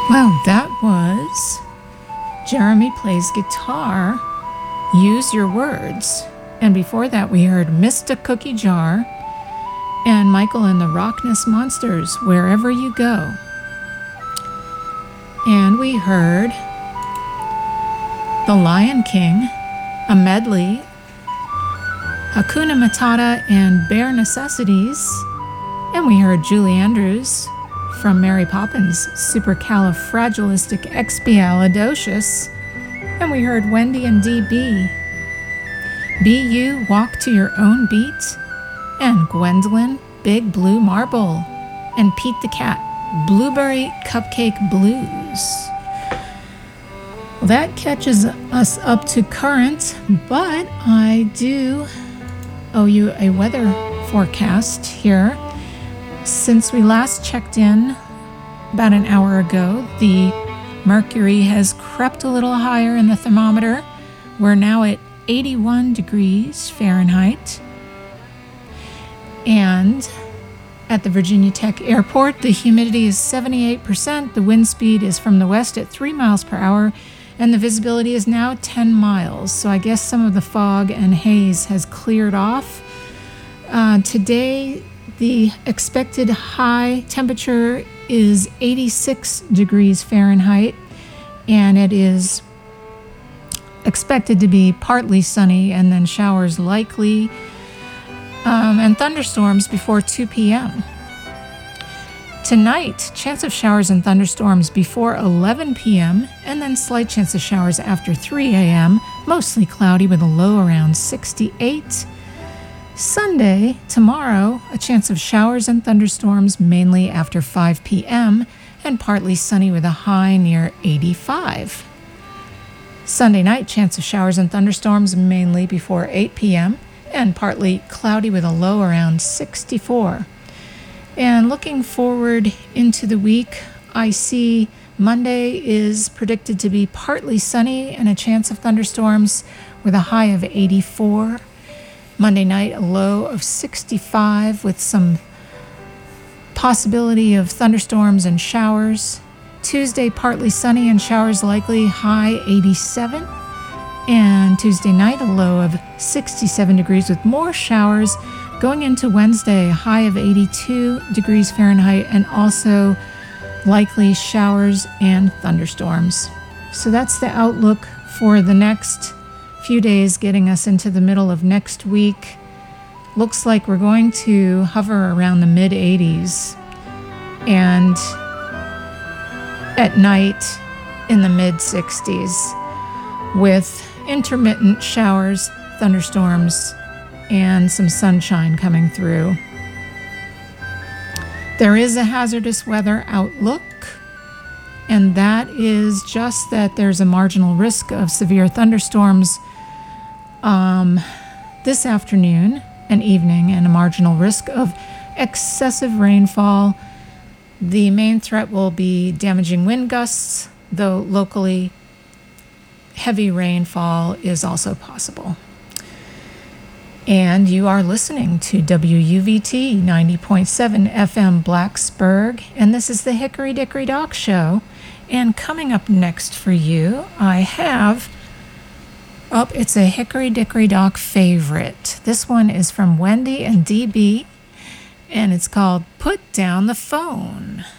Well, that was Jeremy Plays Guitar, Use Your Words. And before that, we heard Mr. Cookie Jar and Michael and the Rockness Monsters, Wherever You Go. And we heard The Lion King, a medley, Hakuna Matata and Bare Necessities. And we heard Julie Andrews from Mary Poppins, Supercalifragilisticexpialidocious. And we heard Wendy and DB, Be You, Walk to Your Own Beat, and Gwendolyn, Big Blue Marble, and Pete the Cat, Blueberry Cupcake Blues. Well, that catches us up to current, but I do owe you a weather forecast here. Since we last checked in about an hour ago, the mercury has crept a little higher in the thermometer. We're now at 81 degrees Fahrenheit. And at the Virginia Tech Airport, the humidity is 78%. The wind speed is from the west at 3 miles per hour, and the visibility is now 10 miles. So I guess some of the fog and haze has cleared off. Today, the expected high temperature is 86 degrees Fahrenheit, and it is expected to be partly sunny and then showers likely, and thunderstorms before 2 p.m. Tonight, chance of showers and thunderstorms before 11 p.m., and then slight chance of showers after 3 a.m., mostly cloudy with a low around 68. Sunday, tomorrow, a chance of showers and thunderstorms mainly after 5 p.m. and partly sunny with a high near 85. Sunday night, chance of showers and thunderstorms mainly before 8 p.m. and partly cloudy with a low around 64. And looking forward into the week, I see Monday is predicted to be partly sunny and a chance of thunderstorms with a high of 84. Monday night, a low of 65 with some possibility of thunderstorms and showers. Tuesday, partly sunny and showers likely, high 87. And Tuesday night, a low of 67 degrees with more showers. Going into Wednesday, a high of 82 degrees Fahrenheit and also likely showers and thunderstorms. So that's the outlook for the next few days, getting us into the middle of next week. Looks like we're going to hover around the mid 80s and at night in the mid 60s with intermittent showers, thunderstorms, and some sunshine coming through. There is a hazardous weather outlook, and that is just that there's a marginal risk of severe thunderstorms this afternoon and evening, and a marginal risk of excessive rainfall. The main threat will be damaging wind gusts, though locally heavy rainfall is also possible. And you are listening to WUVT 90.7 FM Blacksburg, and this is the Hickory Dickory Dock Show. And coming up next for you, I have it's a Hickory Dickory Dock favorite. This one is from Wendy and DB, and it's called Put Down the Phone.